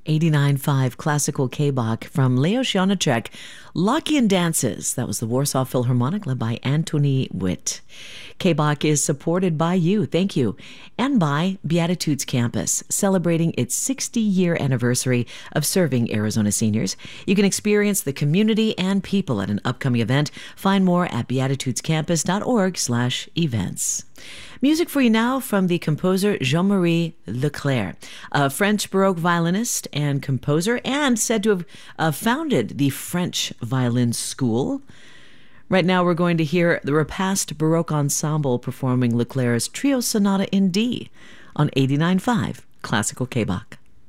89.5 Classical K-Bach from Leo Janacek, Lockean Dances. That was the Warsaw Philharmonic led by Antony Witt. K-Bach is supported by you, thank you, and by Beatitudes Campus, celebrating its 60-year anniversary of serving Arizona seniors. You can experience the community and people at an upcoming event. Find more at beatitudescampus.org/events. Music for you now from the composer Jean-Marie Leclerc, a French Baroque violinist and composer, and said to have founded the French Violin School. Right now we're going to hear the Repast Baroque Ensemble performing Leclerc's Trio Sonata in D on 89.5 Classical K-Bach.